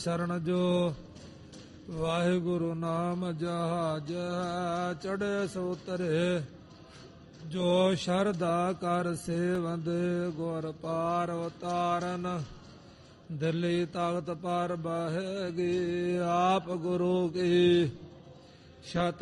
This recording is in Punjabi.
ਸ਼ਰਨ ਜੋ ਵਾਹਿਗੁਰੂ ਨਾਮ ਜਹਾਜ ਚੜ੍ਹੇ ਸੋ ਤਰੇ। ਜੋ ਸ਼ਰਧਾ ਕਰ ਸੇਵੰਦ ਗੁਰ ਪਾਰ ਉਤਾਰਨ। ਦਿੱਲੀ ਤਖਤ ਪਰ ਬਹਿਗੀ ਆਪ ਗੁਰੂ ਕੀ। ਛਤ